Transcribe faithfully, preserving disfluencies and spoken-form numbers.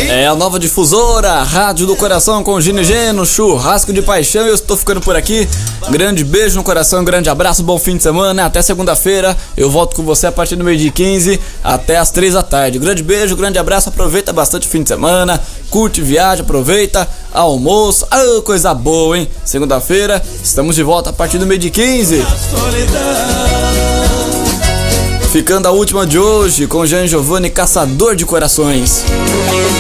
É a nova difusora, Rádio do Coração com Gino e Geno, churrasco de paixão. Eu estou ficando por aqui. Grande beijo no coração, um grande abraço, bom fim de semana. Até segunda-feira. Eu volto com você a partir do meio-dia e quinze até as três da tarde. Grande beijo, grande abraço. Aproveita bastante o fim de semana. Curte, viaja, aproveita. Almoço. Ah, coisa boa, hein? Segunda-feira, estamos de volta a partir do meio-dia e quinze. Ficando a última de hoje com Jean Giovanni, Caçador de Corações.